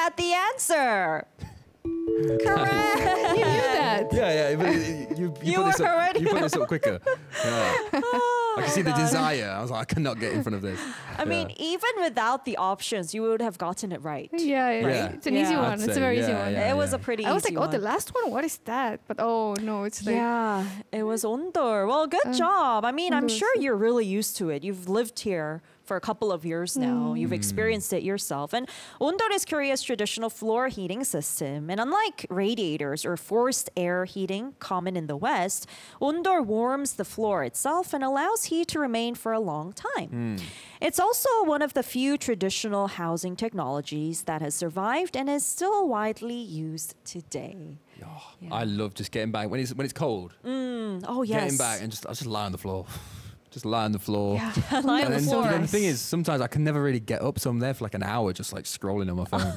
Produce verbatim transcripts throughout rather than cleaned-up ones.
got the answer. Correct. You knew that. Yeah, yeah. But you, you, You put this were up, already- you put this up quicker. Yeah. Oh I can my see the gosh. desire. I was like, I cannot get in front of this. I mean, even without the options, you would have gotten it right. Yeah, yeah. Yeah. It's an easy Yeah. one. I'd It's a say, very easy yeah, one. yeah. It was a pretty I was easy like, oh, the one. last one, what is that? But oh no, it's like Yeah, it was Ondor. Well, good Uh, job. I mean, I'm Ondor sure was- you're really used to it. You've lived here for a couple of years now. You've experienced it yourself. And Ondor is Korea's traditional floor heating system. And unlike radiators or forced air heating common in the West, Ondor warms the floor itself and allows heat to remain for a long time. It's also one of the few traditional housing technologies that has survived and is still widely used today. Oh, I love just getting back when it's when it's cold. Oh, yes. Getting back and just I just lie on the floor. Just lie on the floor. Yeah, lie on And the then, floor. then the thing is, sometimes I can never really get up, so I'm there for like an hour just like scrolling on my phone.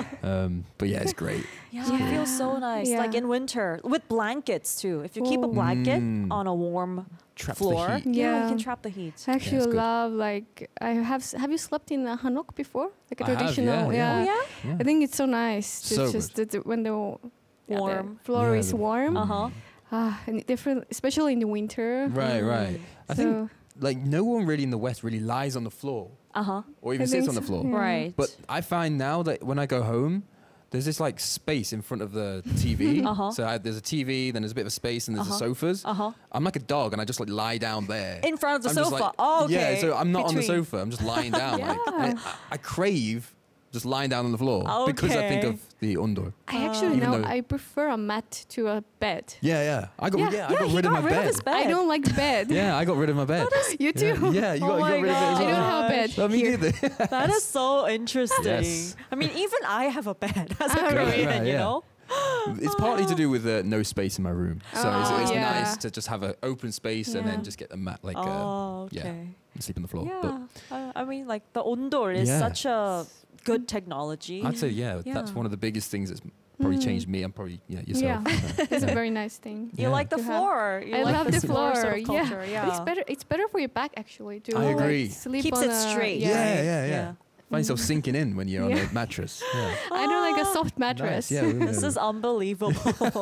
um, but yeah, it's great. Yeah, it feels so nice. Yeah. Like in winter, with blankets too. If you keep a Oh. blanket Mm. on a warm Traps the floor, heat. yeah, you Yeah. can trap the heat. I actually it's good. love like I have. s- Have you slept in a hanok before? Like a I have, traditional. yeah, Oh Yeah. I think it's so nice. So It's just that the- when the yeah, the Warm. floor Yeah, is the- warm. Uh huh. Ah, and different, especially in the winter. Right, right. I So- think like no one really in the West really lies on the floor Uh huh. or even I sits think on the so, floor. yeah. Right. But I find now that when I go home, there's this like space in front of the T V. Uh-huh. So I, there's a T V, then there's a bit of a space, and there's Uh-huh. the sofas. Uh-huh. I'm like a dog, and I just like lie down there In front of the I'm just sofa. like- Oh, okay. Yeah, so I'm not on the Between. sofa. I'm just lying down. like, Yeah. and I, I crave just lying down on the floor because I think Okay. of the Ondor. I actually Even know though- I prefer a mat to a bed. Yeah, yeah. I got Yeah. yeah, I Yeah, got he rid of got my rid of bed. his bed. I don't like bed. Yeah, I got rid of my bed. You too. Yeah, yeah you Oh got, you my got rid of it as God. I well. don't have a bed. No, me here. neither. That is so interesting. Yes. I mean, even I have a bed as a Right, Korean, right, you yeah. know? It's partly to do with uh, no space in my room, so it's, Oh, it's yeah. nice to just have an open space and Yeah. then just get a mat, like Oh, uh, okay. yeah, and sleep on the floor. Yeah. I, I mean, like the Ondor is Yeah. such a good technology. But I'd say yeah, that's Yeah. one of the biggest things that's probably Mm. changed me and probably yeah yourself. Yeah. So, It's a yeah. very nice thing. You Yeah. like the To have- floor. You I like love this the floor. sort of culture. yeah. Yeah. But it's better. It's better for your back actually to I like, agree. sleep Keeps on it a- straight. Yeah. Yeah, yeah, yeah. Find yourself sinking in when you're on Yeah. a mattress. Yeah. I don't like a soft Nice. mattress. Yeah, yeah, This yeah. is unbelievable.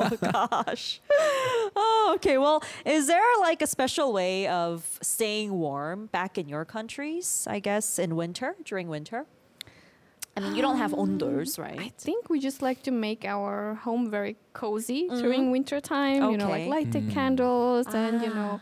Gosh. Oh, okay. Well, is there like a special way of staying warm back in your countries? I guess in winter, during winter. I mean, you don't have ondors, I right? think we just like to make our home very cozy Mhm. during winter time. You know, like Okay. light the Mm. candles and you Ah. know,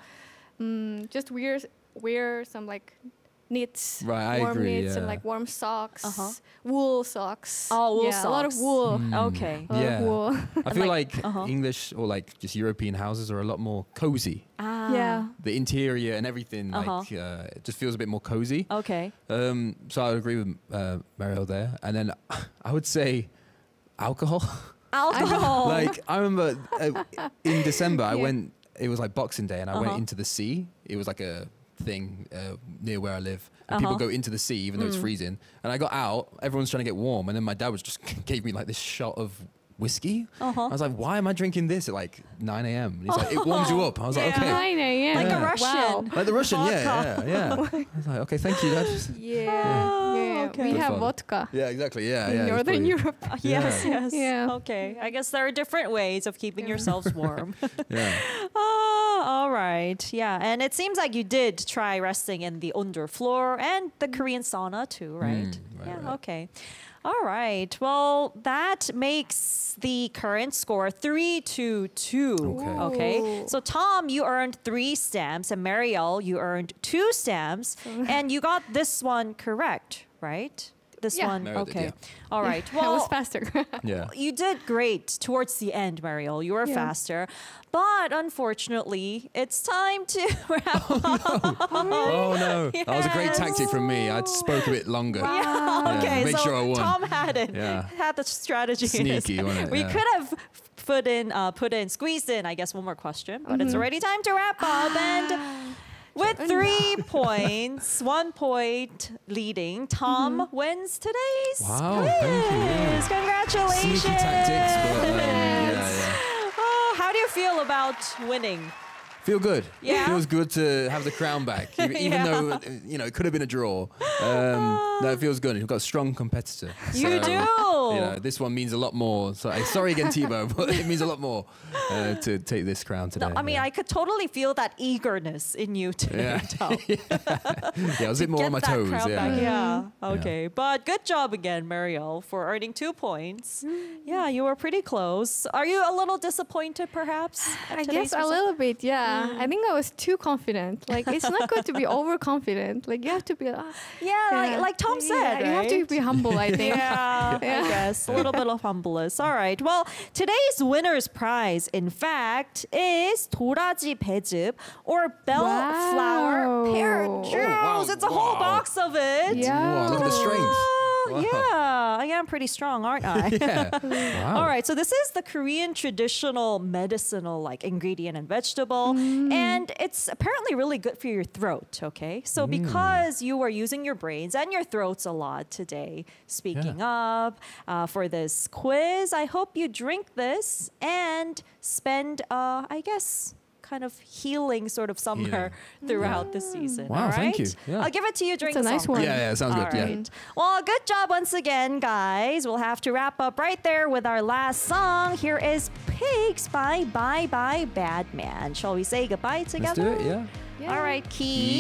mm, just wear wear some like knits, Right, I warm agree, knits and yeah. like warm socks, Uh-huh. wool socks. Oh, wool yeah, a lot of socks. wool. Mm. Okay. A lot Yeah. of wool. I feel like- like, uh-huh. English or like just European houses are a lot more cozy. Ah. Yeah. The interior and everything Uh-huh. like uh, it just feels a bit more cozy. Okay. Um, so I would agree with uh, Mariel there. And then I would say alcohol. Alcohol. Like I remember uh, in December I Yeah. went. It was like Boxing Day, and I Uh-huh. went into the sea. It was like a thing uh, near where I live, and Uh-huh. people go into the sea even though it's Mm. freezing. And I got out. Everyone's trying to get warm, and then my dad was just gave me like this shot of whiskey. Uh-huh. I was like, why am I drinking this at like nine a.m.? And he's like, it warms you up. I was like, Yeah. okay. nine a.m. Like a Yeah. Russian. Wow. Like the Russian, yeah, Vodka. yeah, yeah. I was like, okay, thank you, Dad. Yeah. Oh, yeah. okay. We Good have fun. vodka Yeah, exactly. Yeah, in yeah. it was Northern pretty- Europe. Uh, yes, Yeah. yes. Yeah. Okay. I guess there are different ways of keeping Yeah. yourselves warm. Yeah. Oh, all right. Yeah. And it seems like you did try resting in the underfloor and the Korean sauna too, right? Mm, right, yeah. right. Okay. All right. Well, that makes the current score three to two. Okay. Okay. Ooh. So Tom, you earned three stamps, and Marielle, you earned two stamps, and you got this one correct, right? This Yeah. one. Marielle did, Okay. yeah. All right. I was Well, faster. Yeah. you did great towards the end, Mariel. You were Yeah. faster. But unfortunately, it's time to wrap up. Oh no, that was a great Yes. tactic from me. I spoke a bit longer. Yeah, okay, make so sure I won. Tom had it. Yeah. Had the strategy. in his Sneaky, head. wasn't it? We Yeah. could have put in, uh, put in, squeezed in, I guess, one more question, but it's Mhm. already time to wrap up. And with three points, one point leading, Tom wins today's Wow, quiz. thank you, yeah. Congratulations. Sneaky tactics, but um, yeah, yeah. Oh, how do you feel about winning? Feel good. Yeah? Feels good to have the crown back, even, even Yeah. though uh, you know it could have been a draw. Um, no, it feels good. You've got a strong competitor. You So, do. Oh. You know, this one means a lot more. So uh, sorry again, Tebow, but it means a lot more uh, to take this crown today. No, I mean, yeah. I could totally feel that eagerness in you today, Yeah. Tom. yeah, I was a bit more Get on my that toes. crown Yeah. back. Yeah. Okay. But good job again, Mariel, for earning two points. Yeah, you were pretty close. Are you a little disappointed, perhaps? at I today's guess a result? little bit, yeah. I think I was too confident. Like, it's not good to be overconfident. Like, you have to be, uh, Yeah, Like, like Tom yeah, said, you have to right? be humble, I think. Yeah, I Yeah. guess. A little bit of humbleness. All right. Well, today's winner's prize, in fact, is 도라지 배즙 or bellflower Wow. pear Oh, juice. wow, It's a whole wow. box of it. Yeah. Wow, look at the strength. Oh, Wow. yeah, I am pretty strong, aren't I? Yeah. Wow. All right, so this is the Korean traditional medicinal like ingredient and vegetable, and it's apparently really good for your throat. Okay, so because you are using your brains and your throats a lot today, speaking up uh, for this quiz, I hope you drink this and spend, uh, I guess, kind of healing sort of summer throughout the season. Wow, all thank right? you. Yeah. I'll give it to you during It's a the nice song. one. Yeah, yeah, sounds good. All Yeah. right. Well, good job once again, guys. We'll have to wrap up right there with our last song. Here is Pigs by Bye Bye Bad Man. Shall we say goodbye Let's together? do it. Yeah. Yeah. All right, Key.